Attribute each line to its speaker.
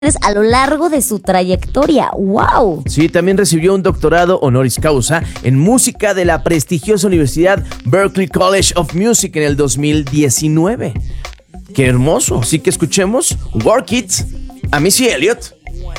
Speaker 1: a lo largo de su trayectoria. ¡Wow!
Speaker 2: Sí, también recibió un doctorado honoris causa en música de la prestigiosa Universidad Berklee College of Music en el 2019. ¡Qué hermoso! Así que escuchemos Work It, a Missy Elliott.